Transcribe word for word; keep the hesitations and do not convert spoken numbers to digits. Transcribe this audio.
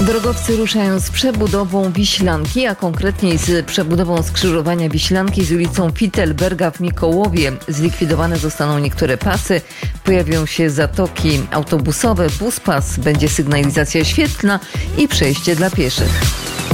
Drogowcy ruszają z przebudową Wiślanki, a konkretniej z przebudową skrzyżowania Wiślanki z ulicą Fittelberga w Mikołowie. Zlikwidowane zostaną niektóre pasy, pojawią się zatoki autobusowe, buspas, będzie sygnalizacja świetlna i przejście dla pieszych.